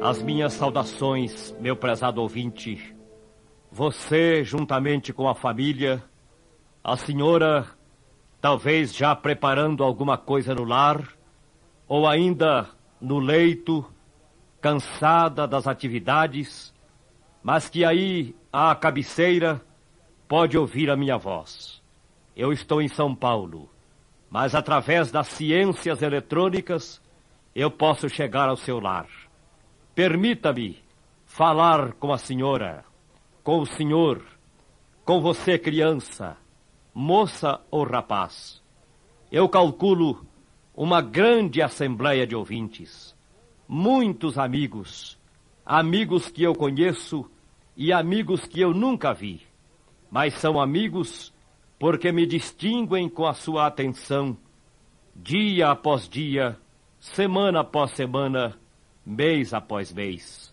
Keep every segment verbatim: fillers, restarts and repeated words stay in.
As minhas saudações, meu prezado ouvinte. Você, juntamente com a família, a senhora, talvez já preparando alguma coisa no lar, ou ainda no leito, cansada das atividades, mas que aí, à cabeceira, pode ouvir a minha voz. Eu estou em São Paulo, mas através das ciências eletrônicas, eu posso chegar ao seu lar. Permita-me falar com a senhora, com o senhor, com você, criança, moça ou rapaz. Eu calculo uma grande assembleia de ouvintes, muitos amigos, amigos que eu conheço e amigos que eu nunca vi, mas são amigos porque me distinguem com a sua atenção, dia após dia, semana após semana, mês após mês.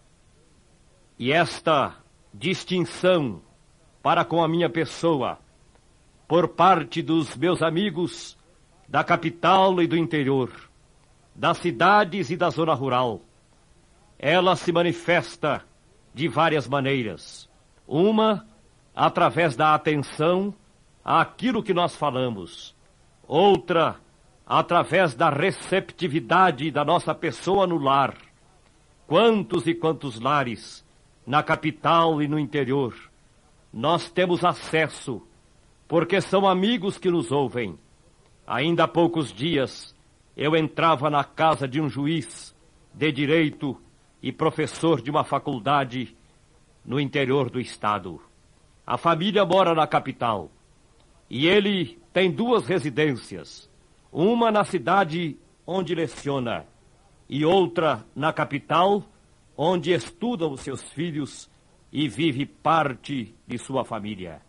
E esta distinção para com a minha pessoa, por parte dos meus amigos da capital e do interior, das cidades e da zona rural, ela se manifesta de várias maneiras. Uma, através da atenção àquilo que nós falamos. Outra, através da receptividade da nossa pessoa no lar. Quantos e quantos lares, na capital e no interior, nós temos acesso, porque são amigos que nos ouvem. Ainda há poucos dias, eu entrava na casa de um juiz de direito e professor de uma faculdade no interior do estado. A família mora na capital, e ele tem duas residências. Uma na cidade onde leciona e outra na capital, onde estudam os seus filhos e vive parte de sua família.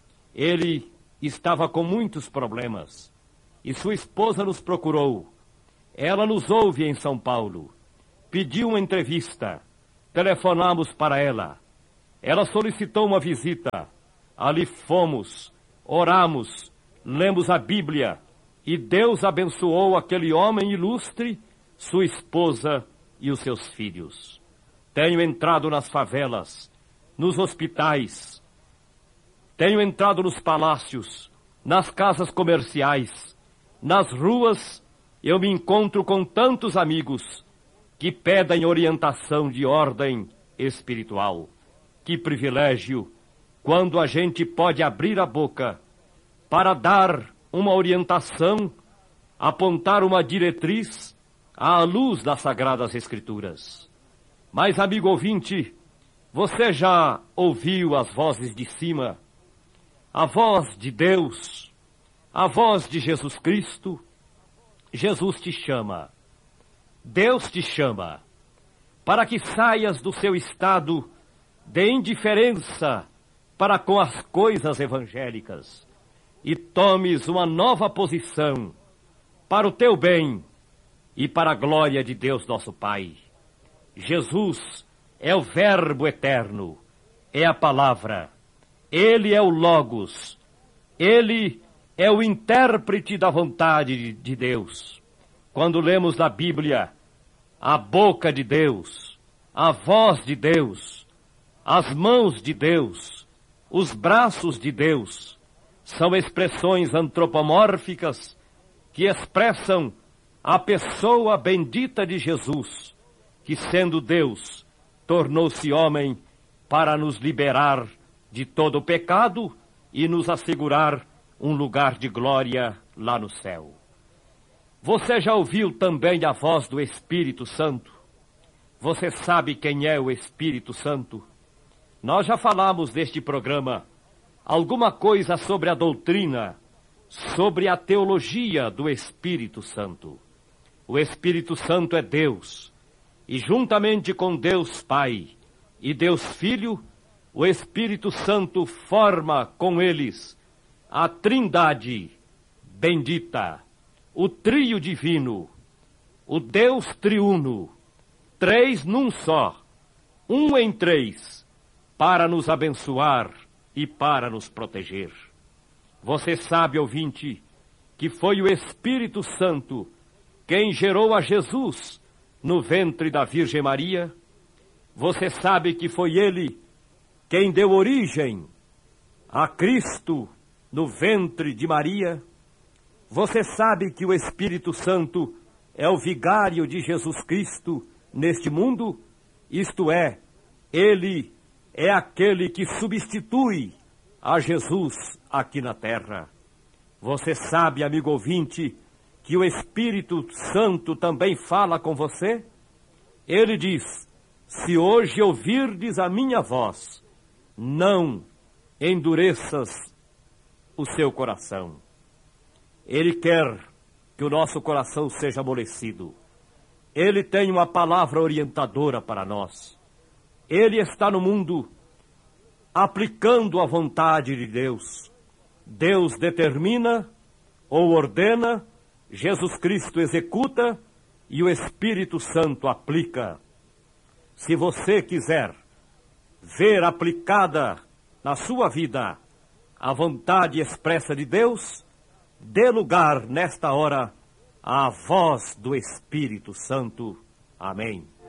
Ele estava com muitos problemas e sua esposa nos procurou. Ela nos ouve em São Paulo. Pediu uma entrevista. Telefonamos para ela. Ela solicitou uma visita. Ali fomos, oramos, lemos a Bíblia. E Deus abençoou aquele homem ilustre, sua esposa e os seus filhos. Tenho entrado nas favelas, nos hospitais, tenho entrado nos palácios, nas casas comerciais, nas ruas. Eu me encontro com tantos amigos que pedem orientação de ordem espiritual. Que privilégio quando a gente pode abrir a boca para dar uma orientação, apontar uma diretriz à luz das Sagradas Escrituras. Mas, amigo ouvinte, você já ouviu as vozes de cima? A voz de Deus, a voz de Jesus Cristo. Jesus te chama, Deus te chama, para que saias do seu estado de indiferença para com as coisas evangélicas e tomes uma nova posição para o teu bem e para a glória de Deus nosso Pai. Jesus é o Verbo eterno, é a palavra, Ele é o Logos, Ele é o intérprete da vontade de Deus. Quando lemos na Bíblia a boca de Deus, a voz de Deus, as mãos de Deus, os braços de Deus, são expressões antropomórficas que expressam a pessoa bendita de Jesus, que, sendo Deus, tornou-se homem para nos liberar de todo o pecado e nos assegurar um lugar de glória lá no céu. Você já ouviu também a voz do Espírito Santo? Você sabe quem é o Espírito Santo? Nós já falamos neste programa alguma coisa sobre a doutrina, sobre a teologia do Espírito Santo. O Espírito Santo é Deus, e juntamente com Deus Pai e Deus Filho, o Espírito Santo forma com eles a Trindade bendita, o trio divino, o Deus triuno, três num só, um em três, para nos abençoar e para nos proteger. Você sabe, ouvinte, que foi o Espírito Santo quem gerou a Jesus no ventre da Virgem Maria? Você sabe que foi ele quem deu origem a Cristo no ventre de Maria? Você sabe que o Espírito Santo é o vigário de Jesus Cristo neste mundo? Isto é, ele é aquele que substitui a Jesus aqui na terra. Você sabe, amigo ouvinte, que o Espírito Santo também fala com você? Ele diz: se hoje ouvirdes a minha voz, não endureças o seu coração. Ele quer que o nosso coração seja amolecido. Ele tem uma palavra orientadora para nós. Ele está no mundo aplicando a vontade de Deus. Deus determina ou ordena, Jesus Cristo executa e o Espírito Santo aplica. Se você quiser ver aplicada na sua vida a vontade expressa de Deus, dê lugar nesta hora à voz do Espírito Santo. Amém.